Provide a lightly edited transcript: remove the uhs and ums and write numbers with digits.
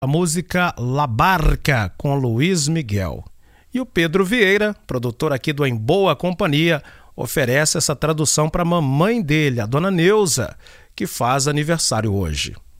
a música La Barca, com Luiz Miguel. E o Pedro Vieira, produtor aqui do Em Boa Companhia, oferece essa tradução para a mamãe dele, a dona Neuza, que faz aniversário hoje.